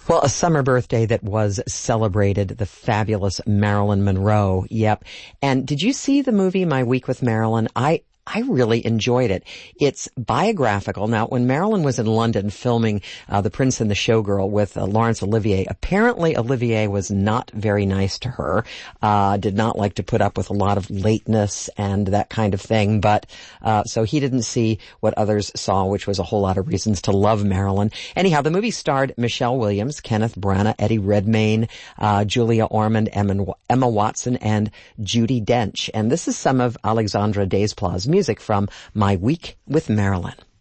Well, a summer birthday that was celebrated, the fabulous Marilyn Monroe. Yep. And did you see the movie My Week with Marilyn? I really enjoyed it. It's biographical. Now, when Marilyn was in London filming The Prince and the Showgirl with Laurence Olivier, apparently Olivier was not very nice to her, did not like to put up with a lot of lateness and that kind of thing. But so he didn't see what others saw, which was a whole lot of reasons to love Marilyn. Anyhow, the movie starred Michelle Williams, Kenneth Branagh, Eddie Redmayne, Julia Ormond, Emma Watson, and Judi Dench. And this is some of Alexandre Desplat's music from My Week with Marilyn.